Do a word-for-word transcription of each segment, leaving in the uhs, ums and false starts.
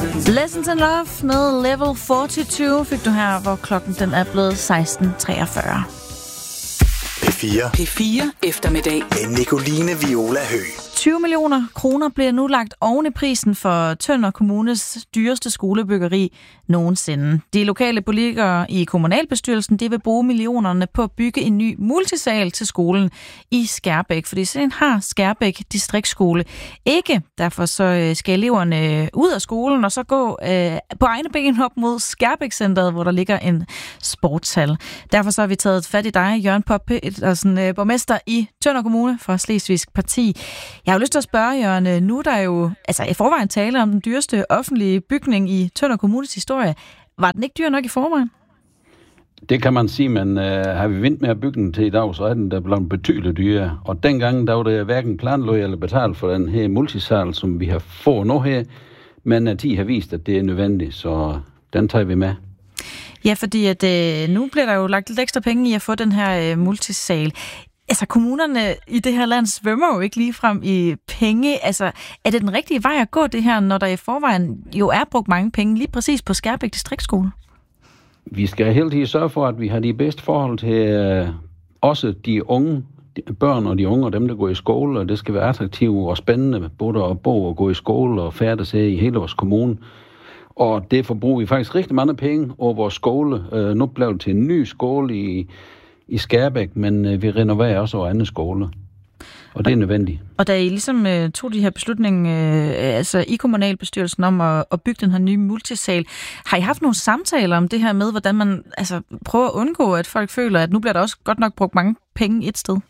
Lessons in Love med Level fireogtyve fik du her, hvor klokken den er blevet seksten treogfyrre. P fire. P fire eftermiddag. Med Nicoline Viola Høgh. tyve millioner kroner bliver nu lagt oven i prisen for Tønder Kommunes dyreste skolebyggeri nogensinde. De lokale politikere i kommunalbestyrelsen de vil bruge millionerne på at bygge en ny multisal til skolen i Skærbæk, fordi sådan har Skærbæk distriktsskole ikke. Derfor så skal eleverne ud af skolen og så gå øh, på egne ben op mod Skærbæk-centret, hvor der ligger en sportshal. Derfor så har vi taget fat i dig, Jørgen Popp Petersen, øh, borgmester i Tønder Kommune for Slesvigsk Parti. Jeg har jo lyst til at spørge, Jørgen, nu er der jo altså i forvejen tale om den dyreste offentlige bygning i Tønder Kommunes historie. Var den ikke dyr nok i forvejen? Det kan man sige, men uh, har vi vendt med at bygge den til i dag, så er den der blevet betydeligt dyrere. Og dengang, der var det hverken planløg eller betalt for den her multisal, som vi har fået nu her, men at de har vist, at det er nødvendigt, så den tager vi med. Ja, fordi at, øh, nu bliver der jo lagt lidt ekstra penge i at få den her øh, multisal. Altså, kommunerne i det her land svømmer jo ikke lige frem i penge. Altså, er det den rigtige vej at gå det her, når der i forvejen jo er brugt mange penge lige præcis på Skærbæk Distriktsskole? Vi skal hele tiden sørge for, at vi har de bedste forhold til uh, også de unge de børn og de unge og dem, der går i skole, og det skal være attraktivt og spændende både at bo og gå i skole og færdes her i hele vores kommune. Og det forbruger vi faktisk rigtig mange penge over vores skole. Uh, nu blev det til en ny skole i i Skærbæk, men øh, vi renoverer også over andre skoler. Og det er nødvendigt. Og da I ligesom øh, tog de her beslutninger øh, altså i kommunalbestyrelsen om at, at bygge den her nye multisal, har I haft nogle samtaler om det her med, hvordan man altså, prøver at undgå, at folk føler, at nu bliver der også godt nok brugt mange penge et sted?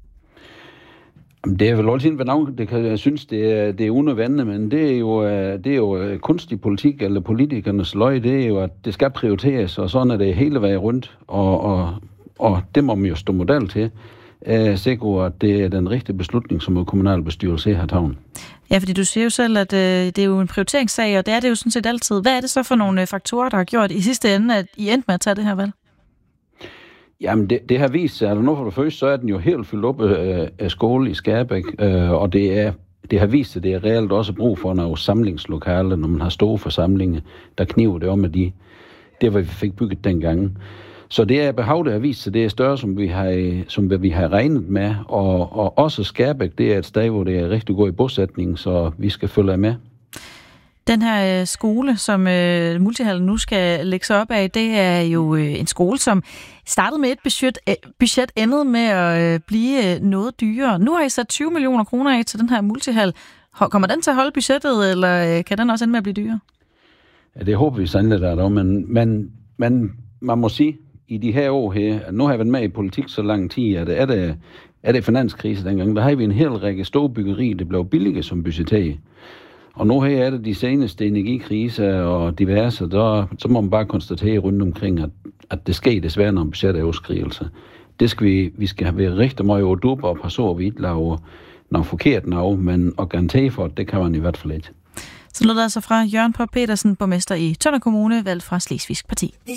Det er vel altid, hvad nogen det kan, jeg synes, det er, det er unødvendigt, men det er jo, det er jo kunstig politik, eller politikernes løg, det er jo, at det skal prioriteres, og sådan er det hele vejen rundt, og, og Og det må man jo stå model til. Jeg er sikker, at det er den rigtige beslutning, som en kommunalbestyrelse har taget. Ja, fordi du siger jo selv, at øh, det er jo en prioriteringssag, og det er det jo sådan set altid. Hvad er det så for nogle faktorer, der har gjort i sidste ende, at I endte med at tage det her valg? Jamen, det, det har vist sig, at nu for det første, så er den jo helt fyldt op øh, af skole i Skærbæk, øh, og det, er, det har vist sig, at det er reelt også brug for nogle samlingslokaler, når man har store forsamlinger, der kniver det om, at de, det var vi fik bygget dengang. Så det er behov, der har vist sig, det er større, som vi har, som vi har regnet med, og, og også Skærbæk, det er et sted, hvor det er rigtig god i bosætning, så vi skal følge med. Den her øh, skole, som øh, multihallen nu skal lægge sig op af, det er jo øh, en skole, som startede med et budget, øh, budget endede med at øh, blive øh, noget dyrere. Nu har I sat tyve millioner kroner af til den her multihal. Kommer den til at holde budgettet, eller øh, kan den også ende med at blive dyrere? Ja, det håber vi sandelig, der er der, men, men, men man må sige, i de her år her, nu har jeg været med i politik så lang tid, at er det, er det finanskrise dengang, der har vi en hel række store byggeri, det blev billigere som budgettet. Og nu her er det de seneste energikriser og diverse, der, så må man bare konstatere rundt omkring, at, at det sker desværre nogle budgetoverskridelser. Det skal vi, vi skal have været rigtig meget over duber og passe over, at vi ikke laver noget forkert noget, men at garantere for, det kan man i hvert fald ikke. Så lød det altså fra Jørgen Popp Petersen, borgmester i Tønder Kommune, valgt fra Slesvigsk Parti.